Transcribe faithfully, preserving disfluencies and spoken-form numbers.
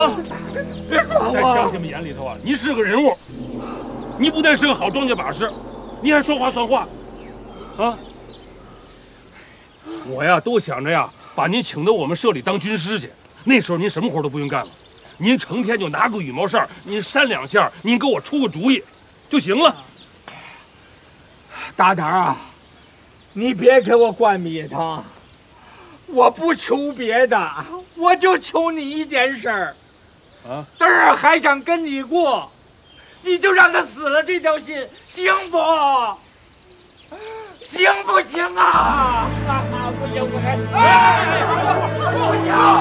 啊！别管我！在乡亲们眼里头啊，你是个人物，你不但是个好庄稼把式，你还说话算话，啊！我呀，都想着呀，把您请到我们社里当军师去。那时候您什么活都不用干了，您成天就拿个羽毛扇，您扇两下，您给我出个主意就行了。 大胆啊！你别给我灌迷汤，我不求别的，我就求你一件事儿。啊，嘚儿还想跟你过，你就让他死了这条心，行不？行不行啊？不行不行！哎，不行！